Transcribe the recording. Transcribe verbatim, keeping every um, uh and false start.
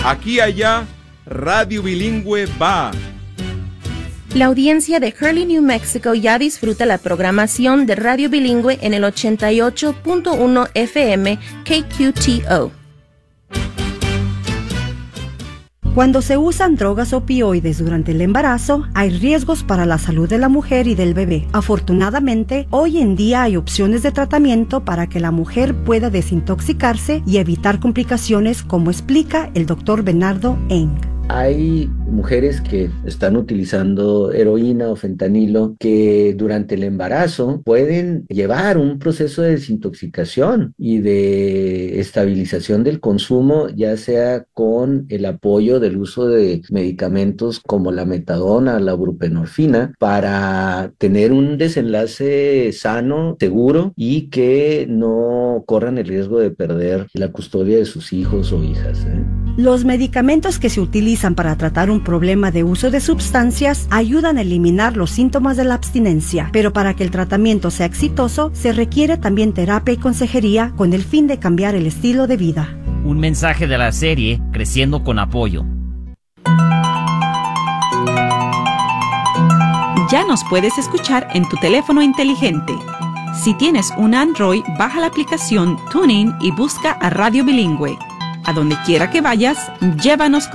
Aquí allá, Radio Bilingüe va. La audiencia de Hurley, New Mexico ya disfruta la programación de Radio Bilingüe en el ochenta y ocho punto uno F M K Q T O. Cuando se usan drogas opioides durante el embarazo, hay riesgos para la salud de la mujer y del bebé. Afortunadamente, hoy en día hay opciones de tratamiento para que la mujer pueda desintoxicarse y evitar complicaciones, como explica el doctor Bernardo Eng. Hay mujeres que están utilizando heroína o fentanilo que durante el embarazo pueden llevar un proceso de desintoxicación y de estabilización del consumo, ya sea con el apoyo del uso de medicamentos como la metadona, la buprenorfina, para tener un desenlace sano, seguro y que no corran el riesgo de perder la custodia de sus hijos o hijas, ¿eh? Los medicamentos que se utilizan para tratar un problema de uso de sustancias ayudan a eliminar los síntomas de la abstinencia, pero para que el tratamiento sea exitoso, se requiere también terapia y consejería con el fin de cambiar el estilo de vida. Un mensaje de la serie Creciendo con Apoyo. Ya nos puedes escuchar en tu teléfono inteligente. Si tienes un Android, baja la aplicación TuneIn y busca a Radio Bilingüe. A donde quiera que vayas, llévanos con